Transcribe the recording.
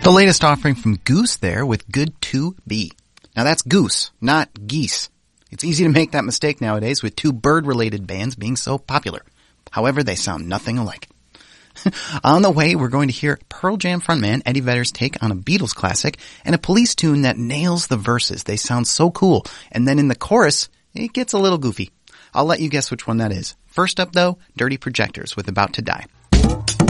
The latest offering from Goose there with Good To Be. Now that's Goose, not Geese. It's easy to make that mistake nowadays with two bird-related bands being so popular. However, they sound nothing alike. On the way, we're going to hear Pearl Jam frontman Eddie Vedder's take on a Beatles classic and a Police tune that nails the verses. They sound so cool. And then in the chorus, it gets a little goofy. I'll let you guess which one that is. First up, though, Dirty Projectors with About to Die.